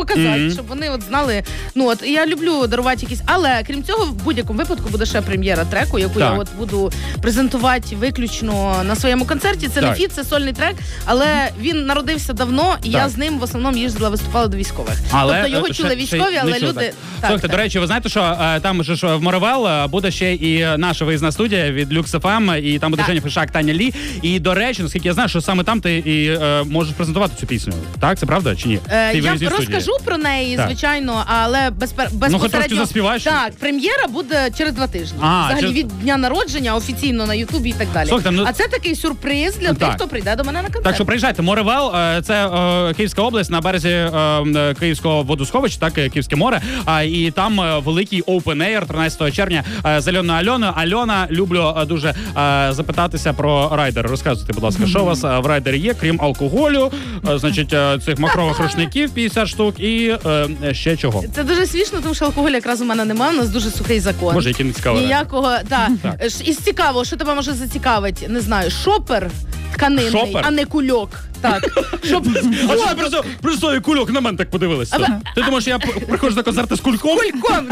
показати, щоб вони от знали. Ну от я люблю дарувати якісь, але крім цього, в будь-якому випадку буде ще прем'єра треку, яку я от буду презентувати виключно на своєму концерті. Це не фіт, це сольний трек, але він народився давно, і я з ним в основному їздила, виступала до військових. Тобто його чули військові, але люди... Слухайте, до речі, ви знаєте, що там же ж в Моровел буде ще і наша виїзна студія від Lux FM, і там буде Женя Фишак, Таня Лі. І, до речі, наскільки я знаю, що саме там ти і можеш презентувати цю пісню. Так, це правда чи ні? Я розкажу про неї, звичайно, але безпосередньо... Ну, трошки заспіваєш? Так, прем'єра буде через 2 тижні. Взагалі від дня народження, офіційно на Ютубі і так далі. Слухайте, а це такий сюрприз для тих, хто прийде до мене на концерт. Так що приїжджайте. Моровел, це Київська область на березі Київського водосховища, так, Київське море. І там великий open air 13 червня з Альоною. Альона, люблю дуже запитатися про райдер. Розказуйте, будь ласка, що у вас в райдері є, крім алкоголю, значить, цих махрових рушників 50 штук і ще чого. Це дуже смішно, тому що алкоголю якраз у мене немає, у нас дуже сухий закон. Може, який не цікавий. Ніякого, так. Із цікавого, що тебе може зацікавити, не знаю, шопер тканинний, а не кульок. Так. Щоб... А що ти просто кульок на мене так подивилися? Ти думаєш, я приходжу на концерти з кульком? Кульком!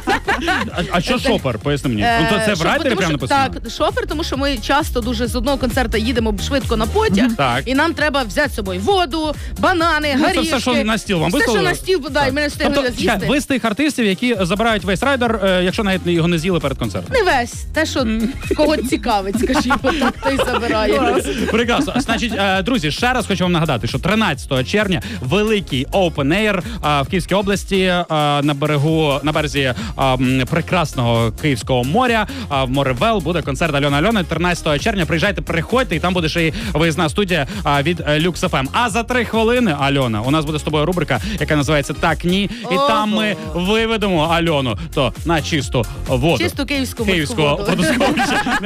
А що шопер? Поясни мені. Це в райдері прямо написано? Так, шопер, тому що ми часто дуже з одного концерту їдемо швидко на потяг, і нам треба взяти з собою воду, банани, горішки. Це все, що на стіл вам виставили? Все, що на стіл, і мене встигли з'їсти. Ви з тих артистів, які забирають весь райдер, якщо навіть його не з'їли перед концертом? Не весь. Те, що кого цікавить, скажімо так, той забирає. Прекрасно. Значить, друзі, ще раз хочу вам нагадати, що 13 червня великий open air в Київській області на березі прекрасного Київського моря в Моровел буде концерт Альони. 13 червня приїжджайте, приходьте, і там буде ще й виїзна студія від Lux FM. А за 3 хвилини, Альона, у нас буде з тобою рубрика, яка називається «Так, ні». І там ми виведемо Альону на чисту воду. Чисту київську водосховища.